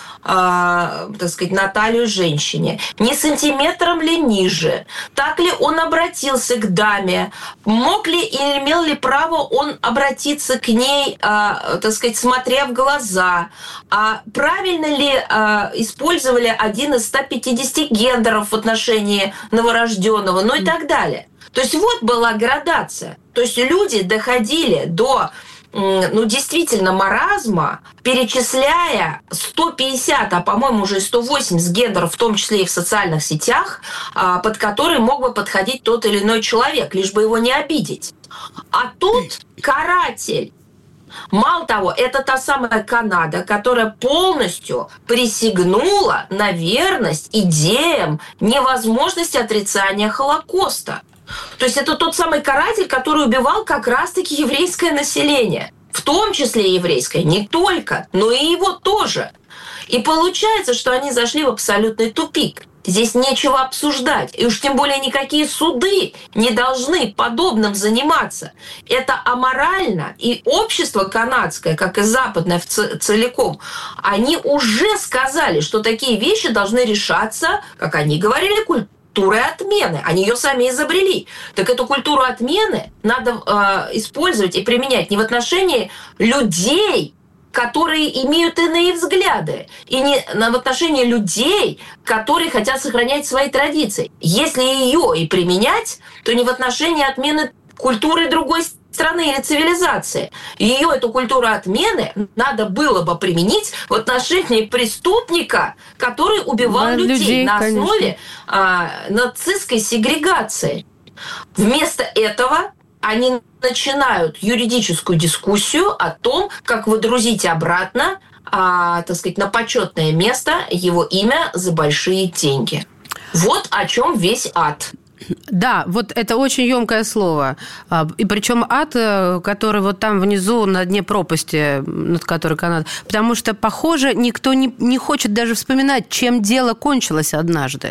а, так сказать, на талию женщине, не сантиметром ли ниже, так ли он обратился к даме, мог ли и имел ли право он обратиться к ней, а, так сказать, смотря в глаза, а правильно ли а, использовали один из ста пятидесяти гендеров в отношении новорожденного, ну и так далее. То есть вот была градация. То есть люди доходили до, ну, действительно, маразма, перечисляя сто пятьдесят, а, по-моему, уже сто восемьдесят гендеров, в том числе и в социальных сетях, под которые мог бы подходить тот или иной человек, лишь бы его не обидеть. А тут каратель. Мало того, это та самая Канада, которая полностью присягнула на верность идеям невозможности отрицания Холокоста. То есть это тот самый каратель, который убивал как раз-таки еврейское население. В том числе еврейское, не только, но и его тоже. И получается, что они зашли в абсолютный тупик. Здесь нечего обсуждать. И уж тем более никакие суды не должны подобным заниматься. Это аморально. И общество канадское, как и западное целиком, они уже сказали, что такие вещи должны решаться, как они говорили, культурой. Культуры отмены. Они ее сами изобрели. Так эту культуру отмены надо э, использовать и применять не в отношении людей, которые имеют иные взгляды, и не в отношении людей, которые хотят сохранять свои традиции. Если ее и применять, то не в отношении отмены культуры другой страны или цивилизации. Ее, эту культуру отмены, надо было бы применить в отношении преступника, который убивал людей, людей на основе а, нацистской сегрегации. Вместо этого они начинают юридическую дискуссию о том, как выдрузить обратно, а, так сказать, на почетное место его имя за большие деньги. Вот о чем весь ад. Да, вот это очень емкое слово. И причем ад, который вот там внизу на дне пропасти, над которой Канада. Потому что, похоже, никто не, не хочет даже вспоминать, чем дело кончилось однажды.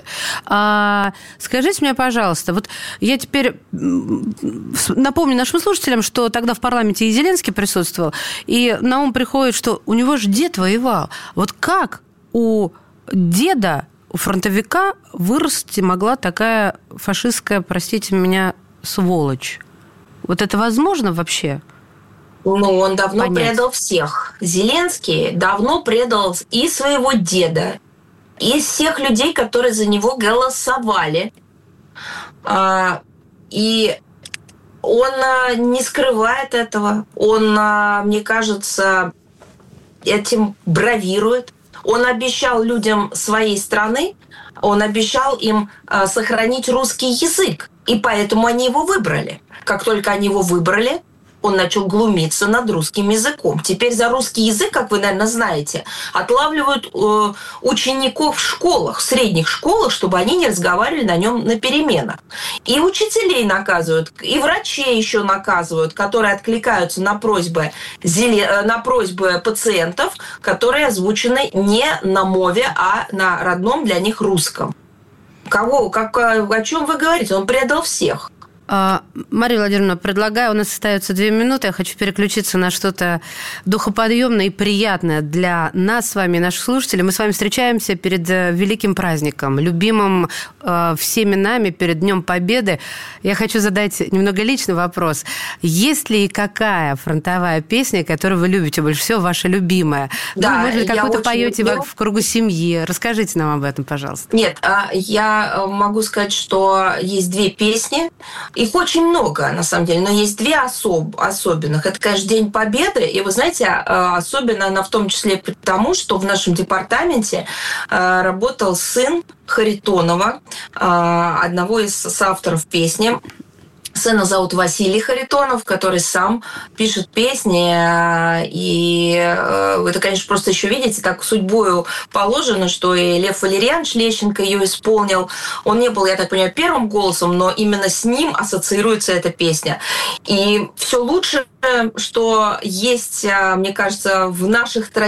А, скажите мне, пожалуйста, вот я теперь напомню нашим слушателям, что тогда в парламенте и Зеленский присутствовал, и на ум приходит, что у него же дед воевал. Вот как у деда, у фронтовика вырасти могла такая фашистская, простите меня, сволочь? Вот это возможно вообще? Ну, он давно понять? предал всех. Зеленский давно предал и своего деда, и всех людей, которые за него голосовали. И он не скрывает этого. Он, мне кажется, этим бравирует. Он обещал людям своей страны, он обещал им э, сохранить русский язык. И поэтому они его выбрали. Как только они его выбрали, он начал глумиться над русским языком. Теперь за русский язык, как вы, наверное, знаете, отлавливают э, учеников в школах, в средних школах, чтобы они не разговаривали на нем на переменах. И учителей наказывают, и врачей еще наказывают, которые откликаются на просьбы, на просьбы пациентов, которые озвучены не на мове, а на родном для них русском. Кого, как, о чем вы говорите? Он предал всех. Мария Владимировна, предлагаю, у нас остается две минуты, я хочу переключиться на что-то духоподъемное и приятное для нас с вами, наших слушателей. Мы с вами встречаемся перед великим праздником, любимым э, всеми нами, перед Днем Победы. Я хочу задать немного личный вопрос. Есть ли какая фронтовая песня, которую вы любите больше всего, ваша любимая? Да, ну, может быть, какую-то поете люблю... в кругу семьи? Расскажите нам об этом, пожалуйста. Нет, я могу сказать, что есть две песни. Их очень много, на самом деле, но есть две особ, особенных. Это, конечно, День Победы, и, вы знаете, особенно она в том числе потому, что в нашем департаменте работал сын Харитонова, одного из соавторов песни. Сына зовут Василий Харитонов, который сам пишет песни, и это, конечно, просто еще, видите, так судьбою положено, что и Лев Валерьянович Лещенко ее исполнил. Он не был, я так понимаю, первым голосом, но именно с ним ассоциируется эта песня. И все лучшее, что есть, мне кажется, в наших традициях,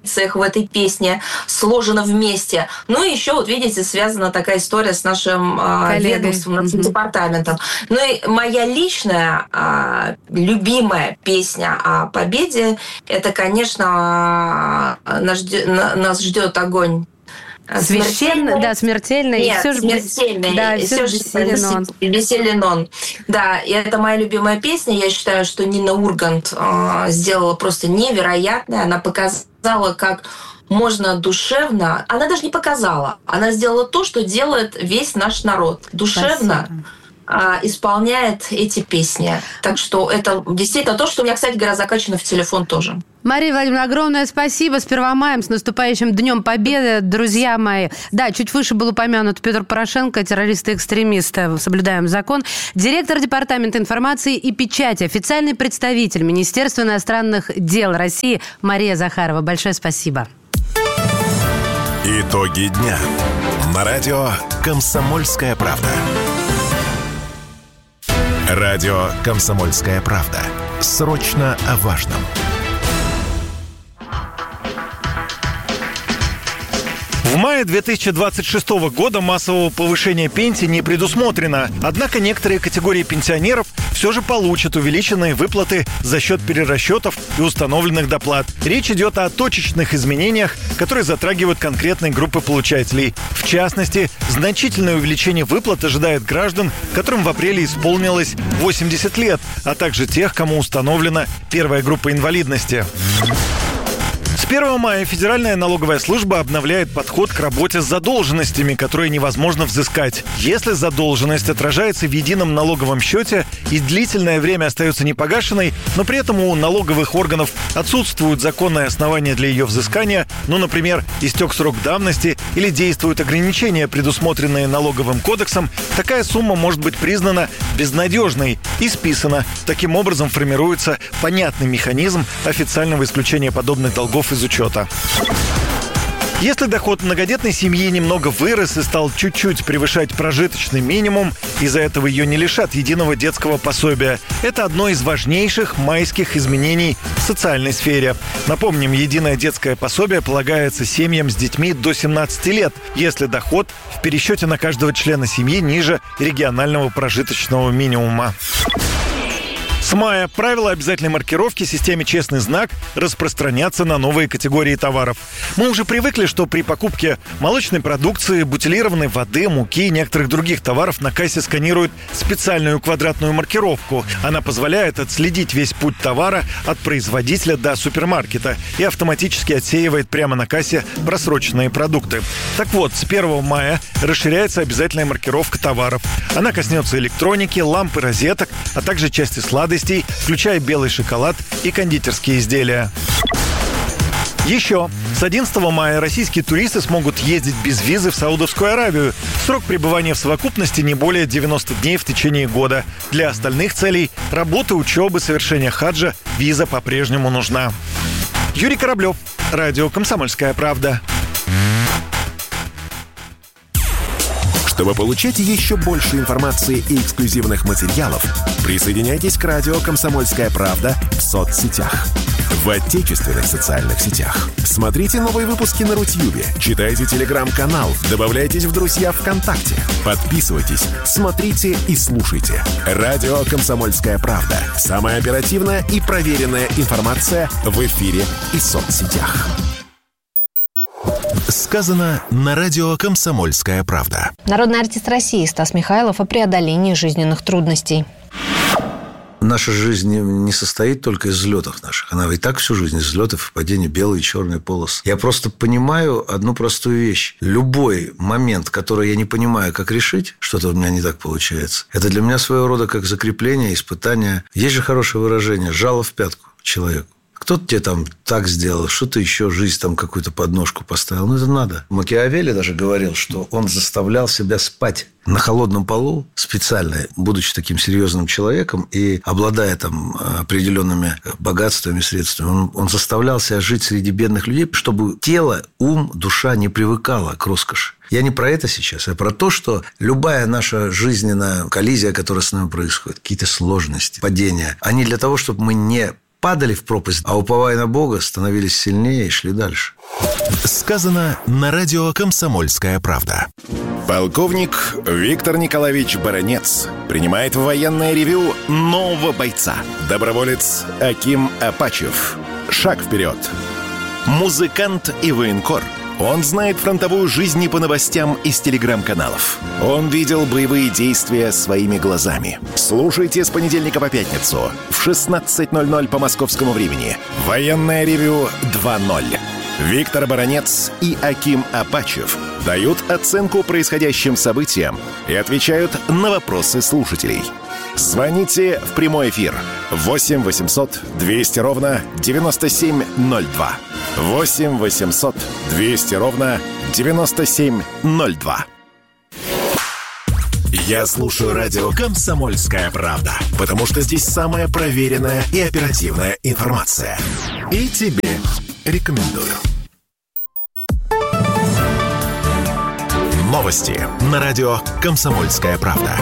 в этой песне сложено вместе. Ну и еще, вот видите, связана такая история с нашим э, ведомством, нашим mm-hmm. департаментом. Ну и моя личная э, любимая песня о победе, это, конечно, э, нас, нас ждет огонь. Священно, да, смертельно. Нет, и все же смертельный. Да, и все же бессилен он. Бессилен он. Да, и это моя любимая песня. Я считаю, что Нина Ургант э, сделала просто невероятное. Она показала, как можно душевно... Она даже не показала. Она сделала то, что делает весь наш народ. Душевно э, исполняет эти песни. Так что это действительно то, что у меня, кстати говоря, закачано в телефон тоже. Мария Владимировна, огромное спасибо. С Первомаем, с наступающим Днем Победы, друзья мои. Да, чуть выше был упомянут Петр Порошенко, террорист и экстремист. Соблюдаем закон. Директор Департамента информации и печати, официальный представитель Министерства иностранных дел России Мария Захарова. Большое спасибо. Итоги дня. На радио «Комсомольская правда». Радио «Комсомольская правда». Срочно о важном. В мае две тысячи двадцать шестого года массового повышения пенсий не предусмотрено. Однако некоторые категории пенсионеров все же получат увеличенные выплаты за счет перерасчетов и установленных доплат. Речь идет о точечных изменениях, которые затрагивают конкретные группы получателей. В частности, значительное увеличение выплат ожидает граждан, которым в апреле исполнилось восемьдесят лет, а также тех, кому установлена первая группа инвалидности. С первого мая Федеральная налоговая служба обновляет подход к работе с задолженностями, которые невозможно взыскать. Если задолженность отражается в едином налоговом счете и длительное время остается непогашенной, но при этом у налоговых органов отсутствуют законные основания для ее взыскания, ну, например, истек срок давности или действуют ограничения, предусмотренные налоговым кодексом, такая сумма может быть признана безнадежной и списана. Таким образом формируется понятный механизм официального исключения подобных долгов из учета. Если доход многодетной семьи немного вырос и стал чуть-чуть превышать прожиточный минимум, из-за этого ее не лишат единого детского пособия. Это одно из важнейших майских изменений в социальной сфере. Напомним, единое детское пособие полагается семьям с детьми до семнадцати лет, если доход в пересчете на каждого члена семьи ниже регионального прожиточного минимума. С мая правила обязательной маркировки в системе «Честный знак» распространятся на новые категории товаров. Мы уже привыкли, что при покупке молочной продукции, бутилированной воды, муки и некоторых других товаров на кассе сканируют специальную квадратную маркировку. Она позволяет отследить весь путь товара от производителя до супермаркета и автоматически отсеивает прямо на кассе просроченные продукты. Так вот, с первого мая расширяется обязательная маркировка товаров. Она коснется электроники, ламп и розеток, а также части сладостей, включая белый шоколад и кондитерские изделия. Еще с одиннадцатого мая российские туристы смогут ездить без визы в Саудовскую Аравию. Срок пребывания в совокупности не более девяноста дней в течение года. Для остальных целей – работы, учебы, совершения хаджа – виза по-прежнему нужна. Юрий Кораблев, радио «Комсомольская правда». Чтобы получать еще больше информации и эксклюзивных материалов, присоединяйтесь к радио «Комсомольская правда» в соцсетях. В отечественных социальных сетях. Смотрите новые выпуски на Рутьюбе, читайте телеграм-канал, добавляйтесь в друзья ВКонтакте, подписывайтесь, смотрите и слушайте. Радио «Комсомольская правда». Самая оперативная и проверенная информация в эфире и соцсетях. Сказано на радио «Комсомольская правда». Народный артист России Стас Михайлов о преодолении жизненных трудностей. Наша жизнь не состоит только из взлетов наших. Она и так всю жизнь из взлетов и падений, белые и черные полосы. Я просто понимаю одну простую вещь. Любой момент, который я не понимаю, как решить, что-то у меня не так получается, это для меня своего рода как закрепление, испытание. Есть же хорошее выражение «жало в пятку» человеку. Кто-то тебе там так сделал, что-то еще, жизнь там какую-то подножку поставил. Ну, это надо. Макиавелли даже говорил, что он заставлял себя спать на холодном полу специально, будучи таким серьезным человеком и обладая там определенными богатствами, средствами. Он, он заставлял себя жить среди бедных людей, чтобы тело, ум, душа не привыкала к роскоши. Я не про это сейчас, а про то, что любая наша жизненная коллизия, которая с нами происходит, какие-то сложности, падения, они для того, чтобы мы не падали в пропасть, а уповая на Бога, становились сильнее и шли дальше. Сказано на радио «Комсомольская правда». Полковник Виктор Николаевич Баранец принимает в военное ревю нового бойца. Доброволец Аким Апачев. Шаг вперед. Музыкант и военкор. Он знает фронтовую жизнь не по новостям из телеграм-каналов. Он видел боевые действия своими глазами. Слушайте с понедельника по пятницу в шестнадцать ноль ноль по московскому времени. Военное ревю два ноль. Виктор Баранец и Аким Апачев дают оценку происходящим событиям и отвечают на вопросы слушателей. Звоните в прямой эфир восемь восемьсот двести ровно девяносто семь ноль два. восемь восемьсот двести ровно девяносто семь ноль два. Я слушаю радио «Комсомольская правда», потому что здесь самая проверенная и оперативная информация. И тебе рекомендую. Новости на радио «Комсомольская правда».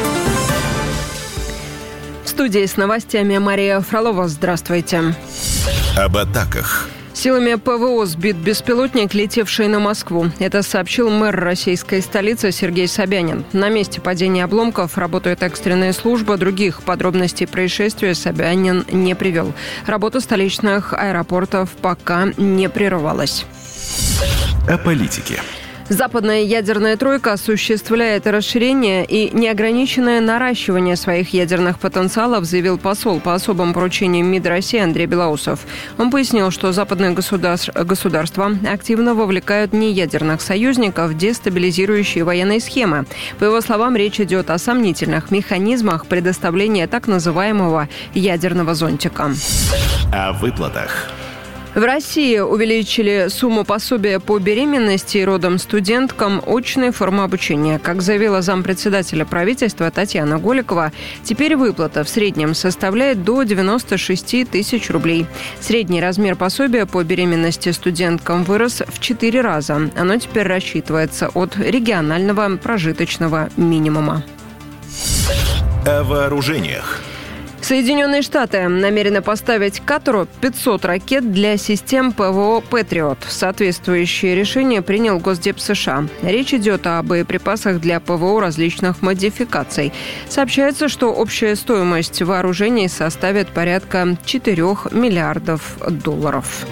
В студии с новостями Мария Фролова. Здравствуйте. Об атаках. Силами ПВО сбит беспилотник, летевший на Москву. Это сообщил мэр российской столицы Сергей Собянин. На месте падения обломков работает экстренная служба. Других подробностей происшествия Собянин не привел. Работа столичных аэропортов пока не прерывалась. О политике. Западная ядерная тройка осуществляет расширение и неограниченное наращивание своих ядерных потенциалов, заявил посол по особым поручениям МИД России Андрей Белоусов. Он пояснил, что западные государ- государства активно вовлекают неядерных союзников в дестабилизирующие военные схемы. По его словам, речь идет о сомнительных механизмах предоставления так называемого ядерного зонтика. О выплатах. В России увеличили сумму пособия по беременности и родам студенткам очной формы обучения. Как заявила зампредседателя правительства Татьяна Голикова, теперь выплата в среднем составляет до девяносто шесть тысяч рублей. Средний размер пособия по беременности студенткам вырос в четыре раза. Оно теперь рассчитывается от регионального прожиточного минимума. О вооружениях. Соединенные Штаты намерены поставить Катару пятьсот ракет для систем ПВО «Патриот». Соответствующее решение принял Госдеп США. Речь идет о боеприпасах для ПВО различных модификаций. Сообщается, что общая стоимость вооружений составит порядка четырёх миллиардов долларов.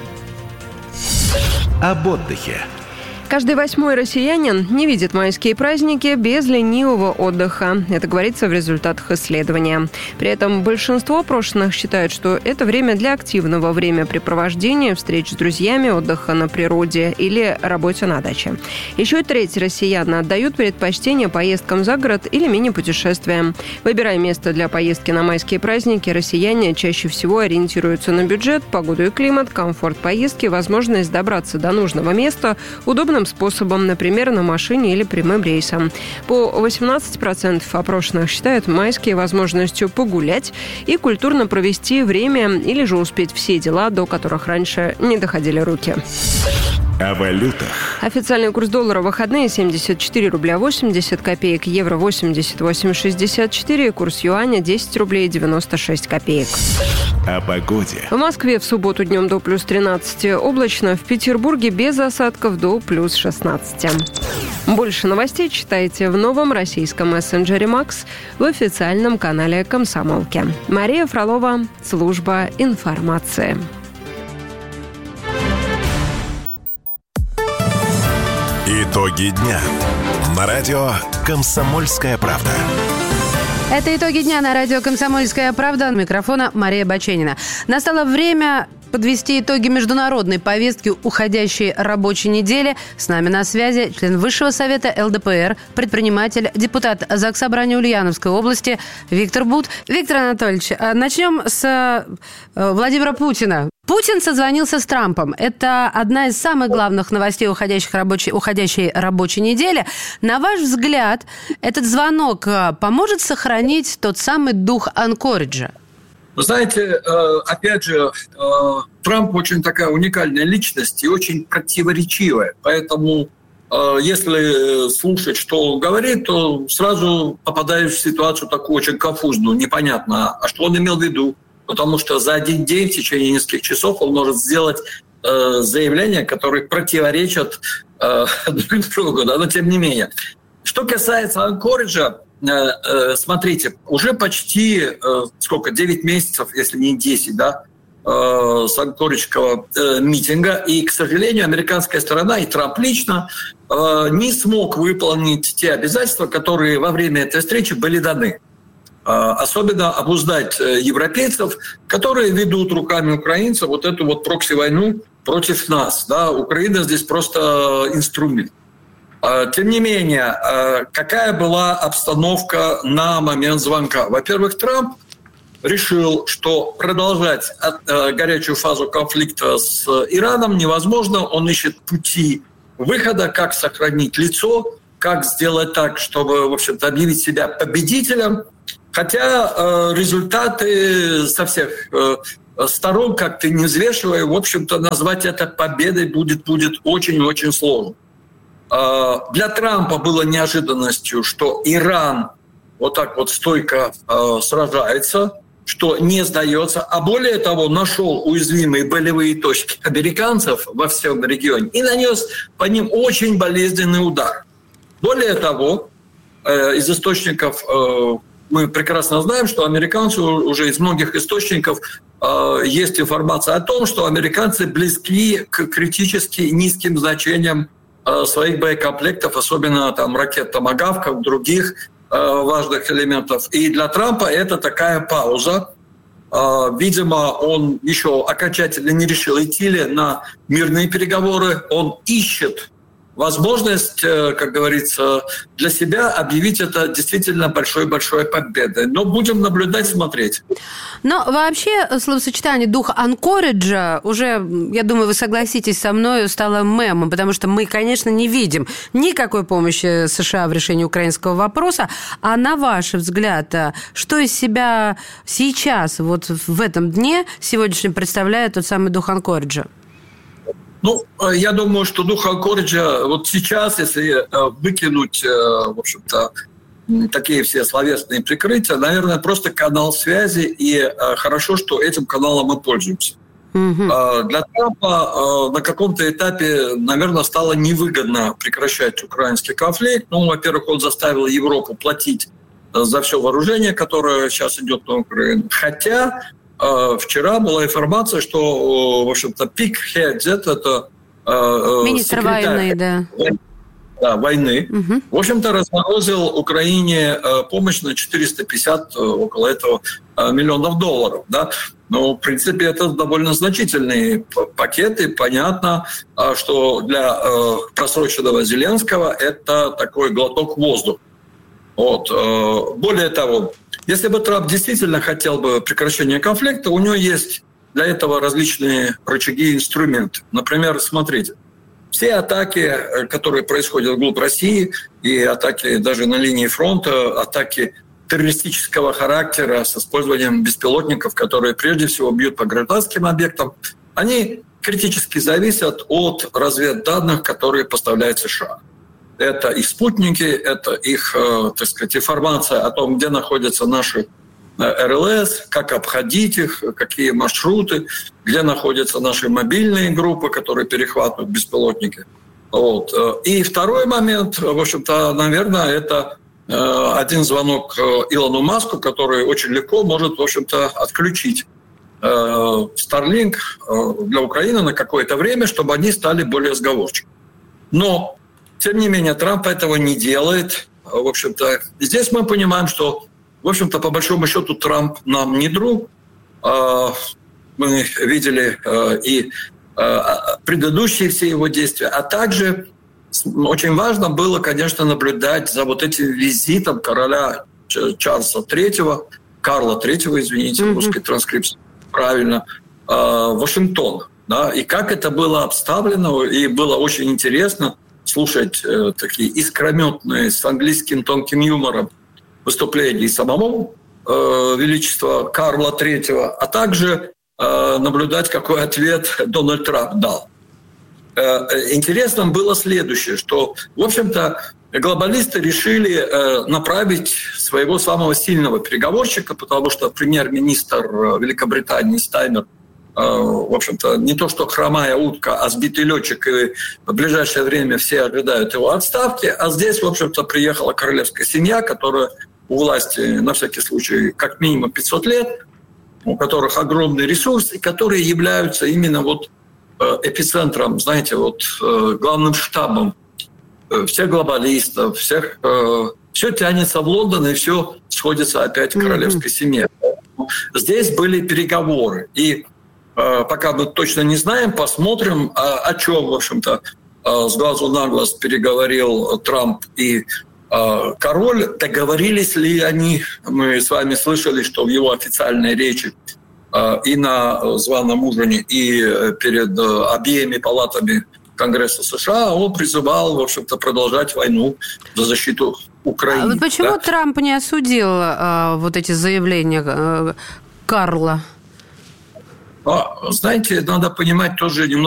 Об отдыхе. Каждый восьмой россиянин не видит майские праздники без ленивого отдыха. Это говорится в результатах исследования. При этом большинство опрошенных считают, что это время для активного времяпрепровождения, встреч с друзьями, отдыха на природе или работе на даче. Еще и треть россиян отдают предпочтение поездкам за город или мини-путешествиям. Выбирая место для поездки на майские праздники, россияне чаще всего ориентируются на бюджет, погоду и климат, комфорт поездки, возможность добраться до нужного места удобным способом, например, на машине или прямым рейсом. По восемнадцать процентов опрошенных считают майские возможностью погулять и культурно провести время или же успеть все дела, до которых раньше не доходили руки. О валютах. Официальный курс доллара в выходные семьдесят четыре рубля восемьдесят копеек, евро восемьдесят восемь шестьдесят четыре, курс юаня десять рублей девяносто шесть копеек. О погоде. В Москве в субботу днем до плюс тринадцать облачно, в Петербурге без осадков до плюс шестнадцать. Больше новостей читайте в новом российском мессенджере «Макс» в официальном канале «Комсомолки». Мария Фролова, служба информации. Итоги дня. На радио «Комсомольская правда». Это итоги дня на радио «Комсомольская правда». У микрофона Мария Баченина. Настало время подвести итоги международной повестки уходящей рабочей недели. С нами на связи член Высшего совета эл дэ пэ эр, предприниматель, депутат Заксобрания Ульяновской области Виктор Бут. Виктор Анатольевич, начнем с Владимира Путина. Путин созвонился с Трампом. Это одна из самых главных новостей уходящих рабочей, уходящей рабочей недели. На ваш взгляд, этот звонок поможет сохранить тот самый дух Анкориджа? Вы знаете, опять же, Трамп очень такая уникальная личность и очень противоречивая. Поэтому, если слушать, что он говорит, то сразу попадаешь в ситуацию такую очень конфузную, непонятно, а что он имел в виду. потому что за один день в течение нескольких часов он может сделать э, заявления, которые противоречат э, друг другу, да, но тем не менее. Что касается Анкориджа, э, э, смотрите, уже почти, э, сколько, девять месяцев, если не десять, да, э, с анкориджского э, митинга, и, к сожалению, американская сторона и Трамп лично э, не смог выполнить те обязательства, которые во время этой встречи были даны. Особенно обуздать европейцев, которые ведут руками украинцев вот эту вот прокси-войну против нас. Да? Украина здесь просто инструмент. Тем не менее, какая была обстановка на момент звонка? Во-первых, Трамп решил, что продолжать горячую фазу конфликта с Ираном невозможно. Он ищет пути выхода, как сохранить лицо, как сделать так, чтобы, в общем-то, объявить себя победителем. Хотя э, результаты со всех э, сторон, как ты не взвешивая, в общем-то, назвать это победой будет, будет очень-очень сложно. Э, для Трампа было неожиданностью, что Иран вот так вот стойко э, сражается, что не сдается, а более того, нашел уязвимые болевые точки американцев во всем регионе и нанес по ним очень болезненный удар. Более того, э, из источников... Э, мы прекрасно знаем, что американцы уже из многих источников э, есть информация о том, что американцы близки к критически низким значениям э, своих боекомплектов, особенно там ракет «Томагавков», других э, важных элементов. И для Трампа это такая пауза. Э, видимо, он еще окончательно не решил, идти ли на мирные переговоры. Он ищет возможность, как говорится, для себя объявить это действительно большой-большой победой. Но будем наблюдать, смотреть. Но вообще словосочетание «дух Анкориджа» уже, я думаю, вы согласитесь со мной, стало мемом, потому что мы, конечно, не видим никакой помощи США в решении украинского вопроса. А на ваш взгляд, что из себя сейчас, вот в этом дне сегодняшнем, представляет тот самый дух Анкориджа? Ну, я думаю, что дух Анкориджа вот сейчас, если выкинуть, в общем-то, такие все словесные прикрытия, наверное, просто канал связи, и хорошо, что этим каналом мы пользуемся. Mm-hmm. Для Трампа на каком-то этапе, наверное, стало невыгодно прекращать украинский конфликт. Ну, во-первых, он заставил Европу платить за все вооружение, которое сейчас идет на Украину. Хотя... Вчера была информация, что, в общем-то, Пит Хедзет, это министр войны, да. Да, войны, угу. в общем-то, разморозил Украине помощь на четыреста пятьдесят, около этого, миллионов долларов. Да? Но, в принципе, это довольно значительные пакеты. Понятно, что для просроченного Зеленского это такой глоток воздуха. Вот. Более того, если бы Трамп действительно хотел бы прекращения конфликта, у него есть для этого различные рычаги и инструменты. Например, смотрите, все атаки, которые происходят вглубь России, и атаки даже на линии фронта, атаки террористического характера с использованием беспилотников, которые прежде всего бьют по гражданским объектам, они критически зависят от разведданных, которые поставляет США. Это их спутники, это их, так сказать, информация о том, где находятся наши эр эл эс, как обходить их, какие маршруты, где находятся наши мобильные группы, которые перехватывают беспилотники. Вот. И второй момент, в общем-то, наверное, это один звонок Илону Маску, который очень легко может, в общем-то, отключить Starlink для Украины на какое-то время, чтобы они стали более сговорчивыми. Но тем не менее, Трамп этого не делает. В общем-то, здесь мы понимаем, что, в общем-то, по большому счету, Трамп нам не друг. Мы видели и предыдущие все его действия. А также очень важно было, конечно, наблюдать за вот этим визитом короля Чарльза третьего, Карла третьего, извините, mm-hmm. русской транскрипции, правильно, в Вашингтон. Да? И как это было обставлено, и было очень интересно слушать э, такие искрометные с английским тонким юмором выступления самого э, величества Карла третьего, а также э, наблюдать, какой ответ Дональд Трамп дал. Э, интересным было следующее, что, в общем-то, глобалисты решили направить своего самого сильного переговорщика, потому что премьер-министр Великобритании Стайнер, в общем-то, не то что хромая утка, а сбитый летчик, и в ближайшее время все ожидают его отставки. А здесь, в общем-то, приехала королевская семья, которая у власти, на всякий случай, как минимум пятьсот лет, у которых огромный ресурс, и которые являются именно вот эпицентром, знаете, вот главным штабом всех глобалистов, всех. Все тянется в Лондон, и все сходится опять к королевской семье. Здесь были переговоры. И пока мы точно не знаем, посмотрим, о чем, в общем-то, с глазу на глаз переговорил Трамп и король. Договорились ли они? Мы с вами слышали, что в его официальной речи и на званом ужине, и перед обеими палатами Конгресса США он призывал, в общем-то, продолжать войну за защиту Украины. А вот почему да? Трамп не осудил э, вот эти заявления э, Карла? А, знаете, надо понимать тоже немного